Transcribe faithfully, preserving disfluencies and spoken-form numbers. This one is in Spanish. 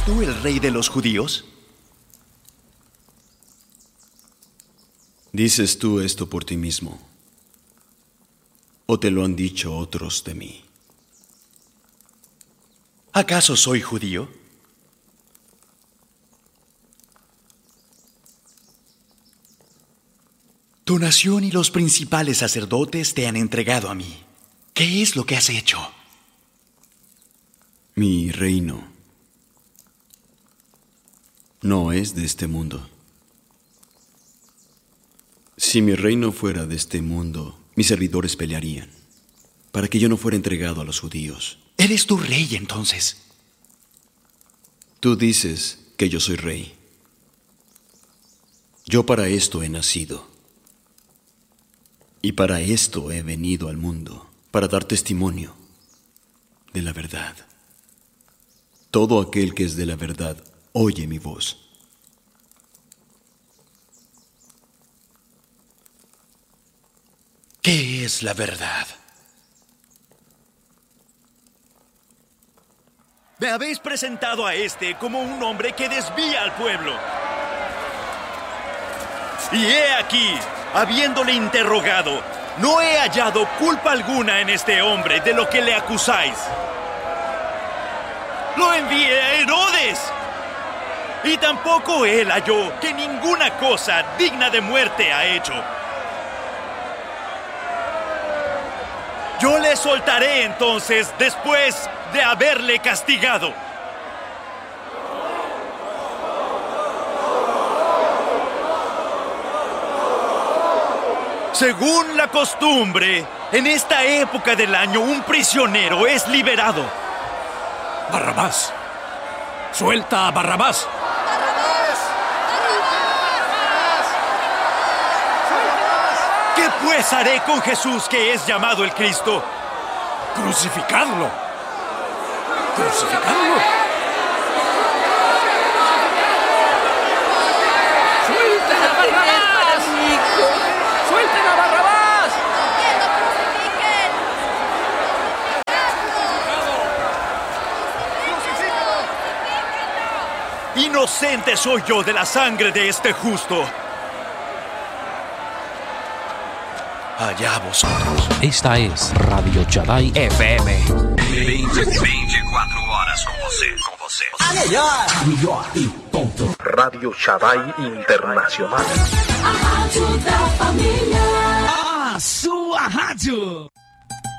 tú el rey de los judíos? ¿Dices tú esto por ti mismo? ¿O te lo han dicho otros de mí? ¿Acaso soy judío? Tu nación y los principales sacerdotes te han entregado a mí. ¿Qué es lo que has hecho? Mi reino no es de este mundo. Si mi reino fuera de este mundo, mis servidores pelearían para que yo no fuera entregado a los judíos. Eres tu rey, entonces. Tú dices que yo soy rey. Yo para esto he nacido. Y para esto he venido al mundo, para dar testimonio de la verdad. Todo aquel que es de la verdad oye mi voz. ¿Qué es la verdad? Me habéis presentado a este como un hombre que desvía al pueblo. Y he aquí, habiéndole interrogado, no he hallado culpa alguna en este hombre de lo que le acusáis. Lo envié a Herodes. Y tampoco él halló que ninguna cosa digna de muerte ha hecho. Yo le soltaré entonces después de haberle castigado. Según la costumbre, en esta época del año un prisionero es liberado. Barrabás. Suelta a Barrabás. ¿Qué pues haré con Jesús, que es llamado el Cristo? Crucificadlo. Crucificadlo. ¡Suelten a Barrabás! ¡Suelten a Barrabás! ¡Que lo crucifiquen! Inocente soy yo de la sangre de este justo. Allá vosotros. Esta es Radio Shaddai F M. veinticuatro horas con você, com você. A melhor, melhor e ponto. Radio Shaddai Internacional. A rádio da família. A sua rádio.